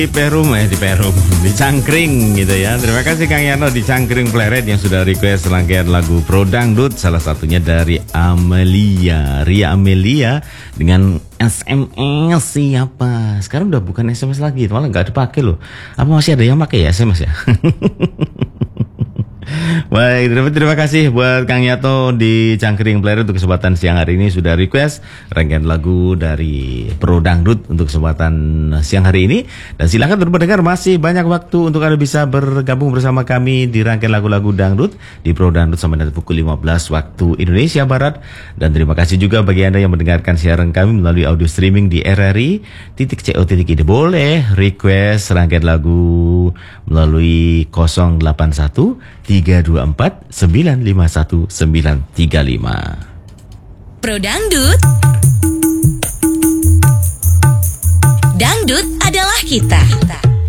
di Cangkring gitu ya. Terima kasih Kang Yano di Cangkring Pleret yang sudah request rangkaian lagu Pro Dangdut, salah satunya dari Ria Amelia dengan SMS siapa. Sekarang udah bukan SMS lagi, malah nggak dipakai loh. Apa masih ada yang pakai ya SMS ya? Baik, terima kasih buat Kang Yato di Cangkring Player untuk kesempatan siang hari ini sudah request rangkaian lagu dari Pro Dangdut untuk kesempatan siang hari ini. Dan silakan terus mendengar, masih banyak waktu untuk Anda bisa bergabung bersama kami di rangkaian lagu-lagu dangdut di Pro Dangdut sampai nanti pukul 15 waktu Indonesia Barat. Dan terima kasih juga bagi Anda yang mendengarkan siaran kami melalui audio streaming di rri.co.id. Boleh request rangkaian lagu melalui 081 324 951 935. Pro Dangdut. Dangdut adalah kita.